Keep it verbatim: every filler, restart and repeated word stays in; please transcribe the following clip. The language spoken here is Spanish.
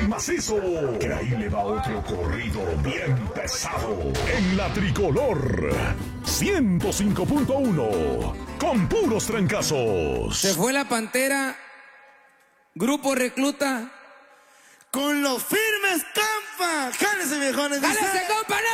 y macizo, que ahí le va otro corrido bien pesado. En la tricolor, ciento cinco punto uno, con puros trancazos. Se fue la Pantera, Grupo Recluta, con los firmes Campa. Jálese, viejones. ¡Jálese, compa!